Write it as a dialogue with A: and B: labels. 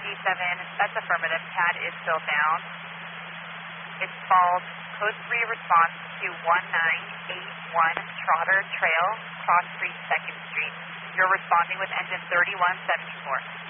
A: D7, that's affirmative. CAD is still down. It's called Code 3 response to 1981 Trotter Trail, Cross Street, 2nd Street. You're responding with engine 3174.